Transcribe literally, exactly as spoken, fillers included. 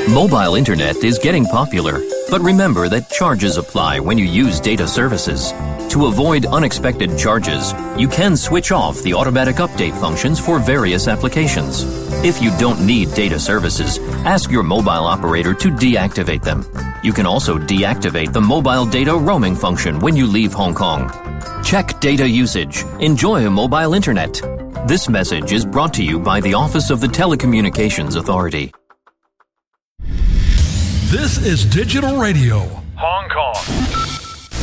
Mobile internet is getting popular, but remember that charges apply when you use data services. To avoid unexpected charges, you can switch off the automatic update functions for various applications. If you don't need data services, ask your mobile operator to deactivate them. You can also deactivate the mobile data roaming function when you leave Hong Kong. Check data usage. Enjoy mobile internet. This message is brought to you by the Office of the Telecommunications Authority. This is Digital Radio, Hong Kong.